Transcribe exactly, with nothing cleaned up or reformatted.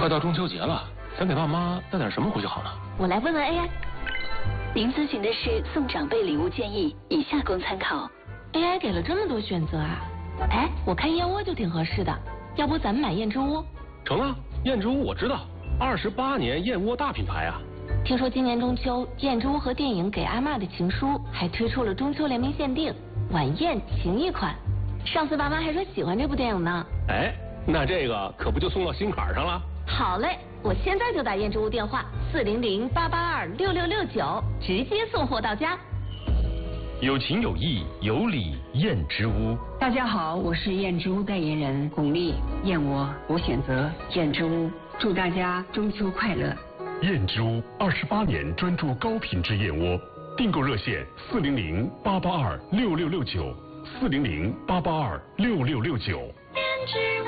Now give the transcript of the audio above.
快到中秋节了，想给爸妈带点什么回去好呢？ 我来问问 A I。您咨询的是送长辈礼物建议，以下供参考。 A I 给了这么多选择啊！哎，我看燕窝就挺合适的，要不咱们买燕之屋？ 成啊，燕之屋我知道，二十八年燕窝大品牌啊。 听说今年中秋，燕之屋和电影《给阿嬷的情书》还推出了中秋联名限定晚宴情谊款。上次爸妈还说喜欢这部电影呢。 哎，那这个可不就送到心坎上了？ 好嘞，我现在就打燕之屋电话四零零八八二六六六九，直接送货到家。 有情有义有礼燕之屋。 大家好，我是燕之屋代言人巩俐，燕窝我选择燕之屋，祝大家中秋快乐。 燕之屋二十八年专注高品质燕窝，订购热线四零零八八二六六六九，四零零八八二六六六九。